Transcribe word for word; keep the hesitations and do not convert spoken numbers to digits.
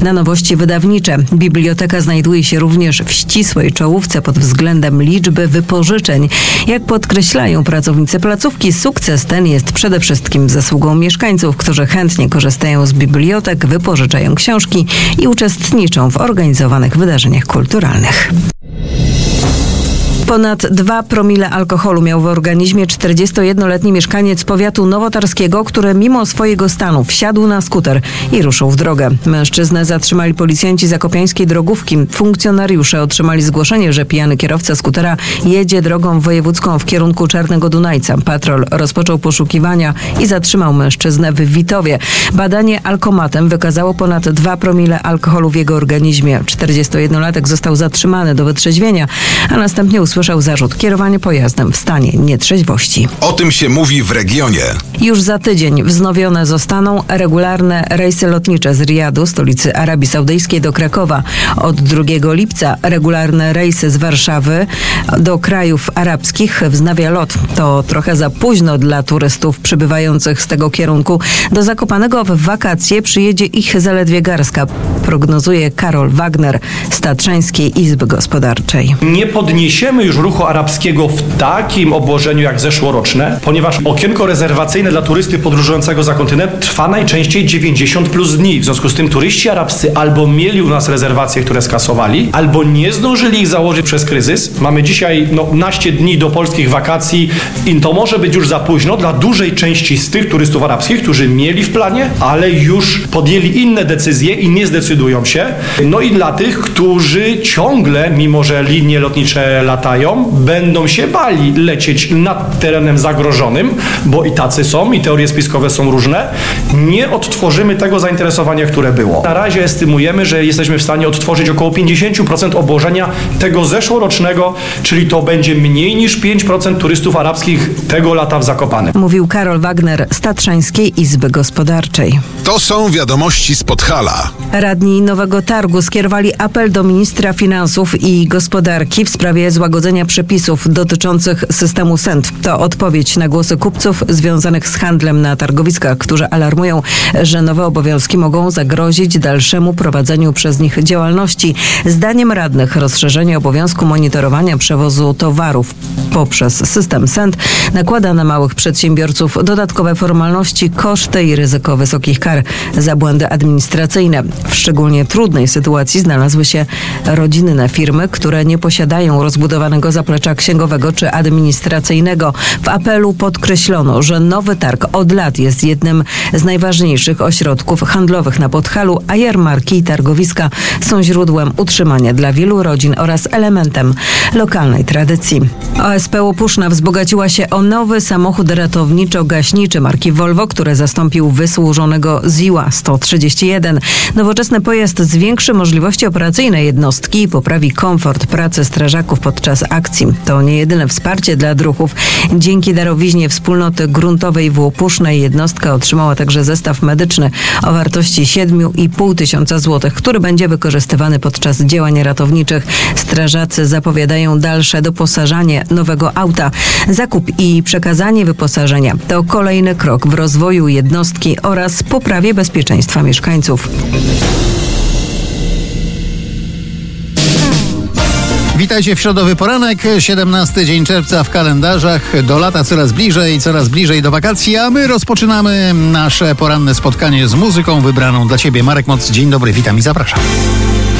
na nowości wydawnicze. Biblioteka znajduje się również w ścisłej czołówce pod względem liczby wypożyczeń. Jak podkreślają pracownicy placówki, sukces ten jest przede wszystkim zasługą mieszkańców, którzy chętnie korzystają z bibliotek, wypożyczają książki i uczestniczą w organizowanych wydarzeniach kulturalnych. Ponad dwa promile alkoholu miał w organizmie czterdziestojednoletni mieszkaniec powiatu nowotarskiego, który mimo swojego stanu wsiadł na skuter i ruszył w drogę. Mężczyznę zatrzymali policjanci zakopiańskiej drogówki. Funkcjonariusze otrzymali zgłoszenie, że pijany kierowca skutera jedzie drogą wojewódzką w kierunku Czarnego Dunajca. Patrol rozpoczął poszukiwania i zatrzymał mężczyznę w Witowie. Badanie alkomatem wykazało ponad dwa promile alkoholu w jego organizmie. czterdziestojednolatek został zatrzymany do wytrzeźwienia, a następnie usłyszał zarzut kierowanie pojazdem w stanie nietrzeźwości. O tym się mówi w regionie. Już za tydzień wznowione zostaną regularne rejsy lotnicze z Rijadu, stolicy Arabii Saudyjskiej, do Krakowa. Od drugiego lipca regularne rejsy z Warszawy do krajów arabskich wznawia LOT. To trochę za późno dla turystów przybywających z tego kierunku. Do Zakopanego w wakacje przyjedzie ich zaledwie garstka, prognozuje Karol Wagner z Tatrzańskiej Izby Gospodarczej. Nie podniesiemy już ruchu arabskiego w takim obłożeniu jak zeszłoroczne, ponieważ okienko rezerwacyjne dla turysty podróżującego za kontynent trwa najczęściej dziewięćdziesiąt plus dni. W związku z tym turyści arabscy albo mieli u nas rezerwacje, które skasowali, albo nie zdążyli ich założyć przez kryzys. Mamy dzisiaj no, naście dni do polskich wakacji i to może być już za późno dla dużej części z tych turystów arabskich, którzy mieli w planie, ale już podjęli inne decyzje i nie zdecydują się. No i dla tych, którzy ciągle, mimo że linie lotnicze latają, będą się bali lecieć nad terenem zagrożonym, bo i tacy są, i teorie spiskowe są różne. Nie odtworzymy tego zainteresowania, które było. Na razie estymujemy, że jesteśmy w stanie odtworzyć około pięćdziesiąt procent obłożenia tego zeszłorocznego, czyli to będzie mniej niż pięć procent turystów arabskich tego lata w Zakopanem. Mówił Karol Wagner z Tatrzańskiej Izby Gospodarczej. To są wiadomości z Podhala. Radni Nowego Targu skierowali apel do ministra finansów i gospodarki w sprawie złagodzenia przepisów dotyczących systemu S E N T. To odpowiedź na głosy kupców związanych z handlem na targowiskach, którzy alarmują, że nowe obowiązki mogą zagrozić dalszemu prowadzeniu przez nich działalności. Zdaniem radnych rozszerzenie obowiązku monitorowania przewozu towarów poprzez system S E N T nakłada na małych przedsiębiorców dodatkowe formalności, koszty i ryzyko wysokich kar za błędy administracyjne. W szczególnie trudnej sytuacji znalazły się rodzinne firmy, które nie posiadają rozbudowanego zaplecza księgowego czy administracyjnego. W apelu podkreślono, że Nowy Targ od lat jest jednym z najważniejszych ośrodków handlowych na Podhalu, a jarmarki i targowiska są źródłem utrzymania dla wielu rodzin oraz elementem lokalnej tradycji. O S P Łopuszna wzbogaciła się o nowy samochód ratowniczo-gaśniczy marki Volvo, który zastąpił wysłużonego Ziła sto trzydzieści jeden. Nowoczesny pojazd zwiększy możliwości operacyjne jednostki i poprawi komfort pracy strażaków podczas akcji. To nie jedyne wsparcie dla druhów. Dzięki darowiźnie wspólnoty gruntowej w Łopusznej jednostka otrzymała także zestaw medyczny o wartości siedem i pół tysiąca złotych, który będzie wykorzystywany podczas działań ratowniczych. Strażacy zapowiadają dalsze doposażanie nowego auta. Zakup i przekazanie wyposażenia to kolejny krok w rozwoju jednostki oraz poprawie bezpieczeństwa mieszkańców. Witajcie w środowy poranek, siedemnasty dzień czerwca w kalendarzach. Do lata coraz bliżej, coraz bliżej do wakacji, a my rozpoczynamy nasze poranne spotkanie z muzyką wybraną dla Ciebie. Marek Moc, dzień dobry, witam i zapraszam.